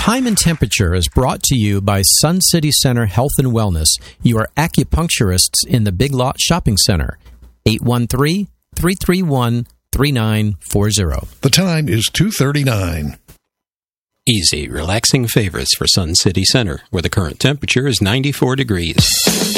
Time and Temperature is brought to you by Sun City Center Health and Wellness, your acupuncturists in the Big Lot Shopping Center. 813-331-3940. The time is 2:39. Easy, relaxing favorites for Sun City Center, where the current temperature is 94 degrees.